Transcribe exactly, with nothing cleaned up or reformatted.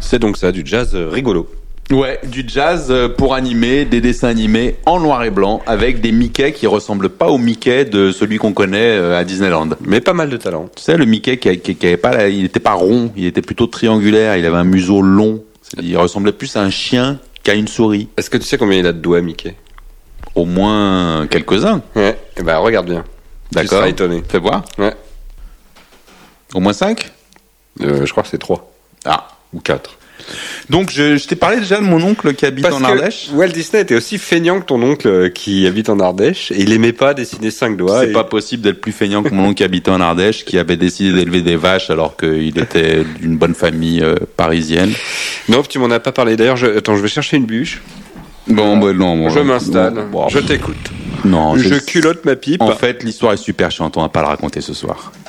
C'est donc ça, du jazz rigolo. Ouais, du jazz pour animer des dessins animés en noir et blanc avec des Mickey qui ressemblent pas au Mickey de celui qu'on connaît à Disneyland. Mais pas mal de talent. Tu sais, le Mickey qui, qui, qui avait pas, il était pas rond, il était plutôt triangulaire, il avait un museau long. Il ressemblait plus à un chien qu'à une souris. Est-ce que tu sais combien il a de doigts, Mickey? Au moins quelques-uns. Ouais, et ben regarde bien. D'accord. Tu seras étonné. Fais voir. Ouais. Au moins cinq euh, Je crois que c'est trois. Ah. Ou quatre. Donc, je, je t'ai parlé déjà de mon oncle qui habite Parce en que Ardèche. Walt Disney était aussi feignant que ton oncle qui habite en Ardèche, et il aimait pas dessiner cinq doigts. C'est et... pas possible d'être plus feignant que mon oncle qui habitait en Ardèche, qui avait décidé d'élever des vaches alors qu'il était d'une bonne famille euh, parisienne. Non, tu m'en as pas parlé. D'ailleurs, je... attends, je vais chercher une bûche. Bon, bah, non, bon, je m'installe. Bon, bon, je t'écoute. Non, je culotte ma pipe. En fait, l'histoire est super chiante. On va pas la raconter ce soir.